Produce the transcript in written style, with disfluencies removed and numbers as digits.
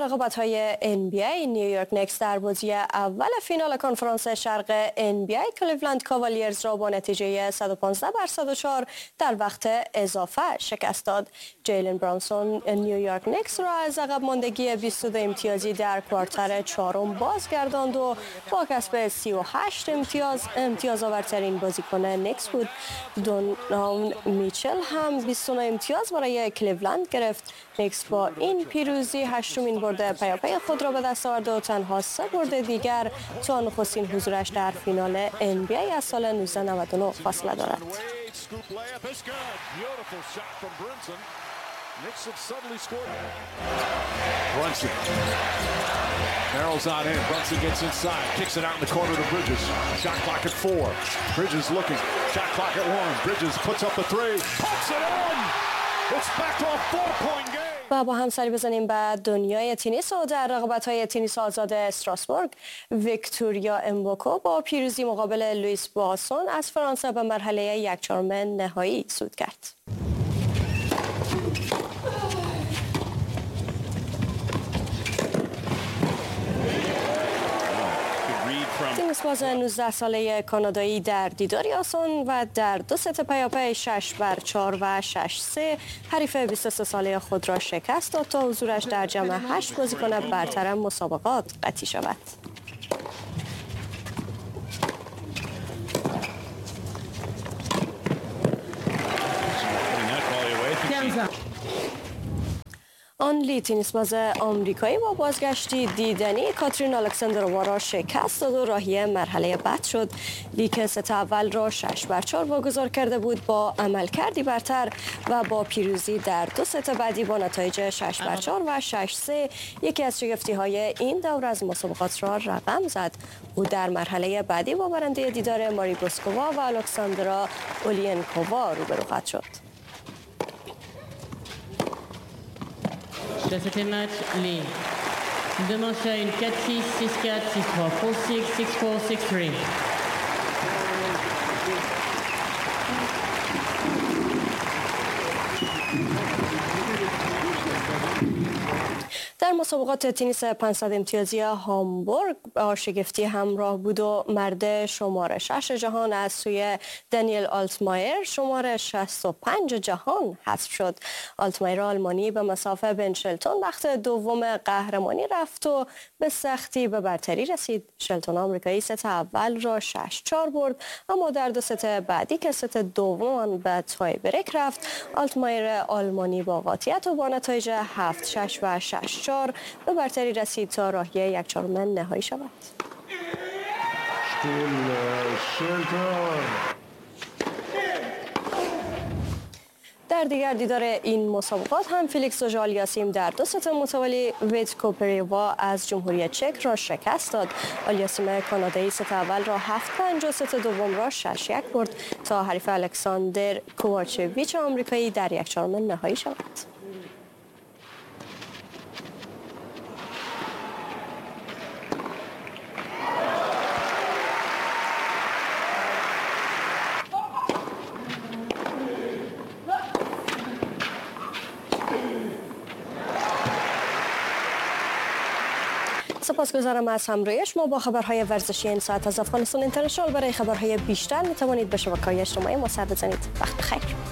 رقابت‌های NBA نیویورک نیکس در بازی اول فینال کنفرانس شرق NBA کلیولند کاوالیرز را با نتیجه 115-104 در وقت اضافه شکست داد. جیلن برانسون نیویورک نیکس را از عقب ماندگی 22 امتیازی در کوارتر چهارم بازگرداند و با کسب 38 امتیاز آورترین بازیکن نیکس بود. دوناون میچل هم 29 امتیاز برای کلیولند گرفت. نیکس با این پیروزی هشتمین برد پیاپی خود را به دست آورد و تنها 3 برد دیگر تا نخستین حضورش در فینال NBA از سال 1999 فاصله دارد. Brunson narrows on in. Brunson gets inside, kicks it out in the corner to Bridges. Shot clock at 4. Bridges looking. Shot clock at 1. Bridges puts up the 3. Puts it in. It's back to a 4-point game. و با هم سری بزنیم به دنیای تنیس و در رقابت‌های تنیس آزاد استراسبورگ ویکتوریا امبوکو با پیروزی مقابل لوئیس بواسون از فرانسه به مرحله یکچهارم نهایی صعود کرد. تنیس باز 19 ساله کانادایی در دیداری آسان و در 2 ست پیاپی 6-4 و 6-3 حریف 23 ساله خود را شکست داد تا حضورش در جمع 8 بازیکن برتر مسابقات قطعی شود. آن لی تنیس باز آمریکایی با بازگشتی دیدنی کاترین الکساندروا را شکست داد و راهی مرحله بعد شد. لی که ست اول را 6-4 واگذار کرده بود با عملکردی برتر و با پیروزی در 2 ست بعدی با نتایج 6-4 و 6-3 یکی از شگفتی‌های این دور از مسابقات را رقم زد. او در مرحله بعدی با برنده دیدار ماری بوسکووا و الکساندرا اولینکووا روبرو خواهد شد. Dans cet match, les deux manches à une 4-6, 6-4, 6-3, 4-6, 6-4, 6-3. در مسابقات تنیس 500 امتیازی هامبورگ با شگفتی همراه بود و مرد شماره 6 جهان از سوی دانیل آلتمایر شماره 65 جهان حذف شد. آلتمایر آلمانی به مسافه بن شلتون وقت دوم قهرمانی رفت و به سختی به برتری رسید. شلتون آمریکایی ست اول را 6-4 برد، اما در 2 ست بعدی که ست دوم به تای بریک رفت آلتمایر آلمانی با قاطعیت و با نتایج 7-6 و 6-4 به برتری رسید تا راهی یکچهارم نهایی شود. در دیگر دیدار این مسابقات هم فیلیکس اوژه-آلیاسیم در 2 ست متوالی ویت کوپریوا از جمهوری چک را شکست داد. آلیاسیم کانادایی ست اول را 7-5 و ست دوم را 6-1 برد تا حریف الکساندر کوواچویچ آمریکایی در یکچهارم نهایی شود. سپاسگزارم از همراهی شما با خبرهای ورزشی این ساعت از افغانستان اینترنشنال. برای خبرهای بیشتر میتوانید به شبکه‌های اجتماعی ما سر بزنید. وقت بخیر.